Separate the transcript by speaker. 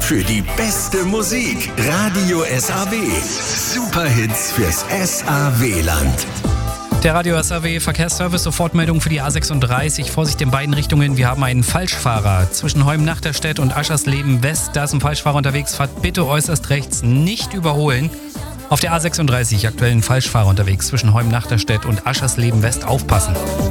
Speaker 1: für die beste Musik. Radio SAW. Superhits fürs SAW-Land.
Speaker 2: Der Radio SAW Verkehrsservice, Sofortmeldung für die A36. Vorsicht in beiden Richtungen. Wir haben einen Falschfahrer zwischen Heum-Nachterstedt und Aschersleben West. Da ist ein Falschfahrer unterwegs. Fahrt bitte äußerst rechts, nicht überholen. Auf der A36 aktuell ein Falschfahrer unterwegs zwischen Heum-Nachterstedt und Aschersleben West. Aufpassen.